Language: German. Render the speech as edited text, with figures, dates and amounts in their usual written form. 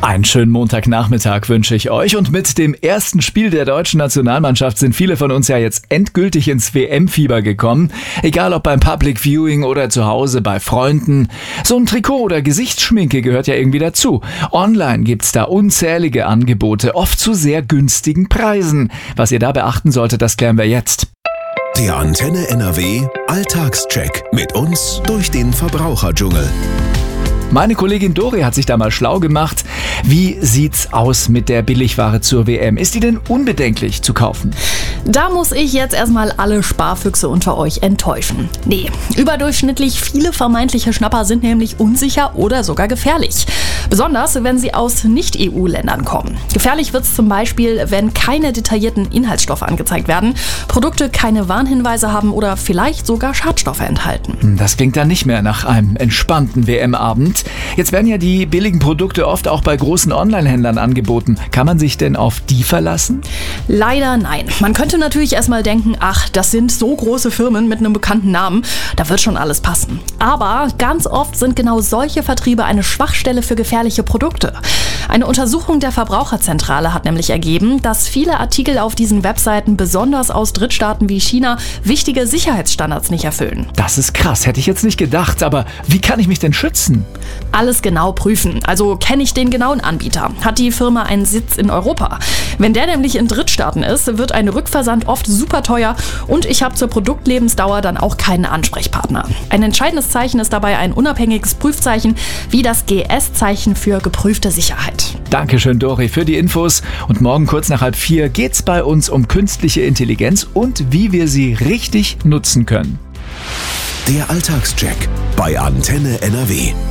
Einen schönen Montagnachmittag wünsche ich euch und mit dem ersten Spiel der deutschen Nationalmannschaft sind viele von uns ja jetzt endgültig ins WM-Fieber gekommen. Egal ob beim Public Viewing oder zu Hause bei Freunden. So ein Trikot oder Gesichtsschminke gehört ja irgendwie dazu. Online gibt's da unzählige Angebote, oft zu sehr günstigen Preisen. Was ihr da beachten solltet, das klären wir jetzt. Der Antenne NRW Alltagscheck mit uns durch den Verbraucherdschungel. Meine Kollegin Dori hat sich da mal schlau gemacht. Wie sieht's aus mit der Billigware zur WM? Ist die denn unbedenklich zu kaufen? Da muss ich jetzt erstmal alle Sparfüchse unter euch enttäuschen. Nee, überdurchschnittlich viele vermeintliche Schnapper sind nämlich unsicher oder sogar gefährlich. Besonders, wenn sie aus Nicht-EU-Ländern kommen. Gefährlich wird's zum Beispiel, wenn keine detaillierten Inhaltsstoffe angezeigt werden, Produkte keine Warnhinweise haben oder vielleicht sogar Schadstoffe enthalten. Das klingt dann nicht mehr nach einem entspannten WM-Abend. Jetzt werden ja die billigen Produkte oft auch bei großen Online-Händlern angeboten. Kann man sich denn auf die verlassen? Leider nein. Man könnte natürlich erstmal denken, ach, das sind so große Firmen mit einem bekannten Namen, da wird schon alles passen. Aber ganz oft sind genau solche Vertriebe eine Schwachstelle für gefährliche Produkte. Eine Untersuchung der Verbraucherzentrale hat nämlich ergeben, dass viele Artikel auf diesen Webseiten, besonders aus Drittstaaten wie China, wichtige Sicherheitsstandards nicht erfüllen. Das ist krass, hätte ich jetzt nicht gedacht. Aber wie kann ich mich denn schützen? Alles genau prüfen. Also kenne ich den genauen Anbieter? Hat die Firma einen Sitz in Europa? Wenn der nämlich in Drittstaaten ist, wird ein Rückversand oft super teuer und ich habe zur Produktlebensdauer dann auch keinen Ansprechpartner. Ein entscheidendes Zeichen ist dabei ein unabhängiges Prüfzeichen wie das GS-Zeichen für geprüfte Sicherheit. Dankeschön, Dori, für die Infos. Und morgen kurz nach 3:30 geht's bei uns um künstliche Intelligenz und wie wir sie richtig nutzen können. Der Alltagscheck bei Antenne NRW.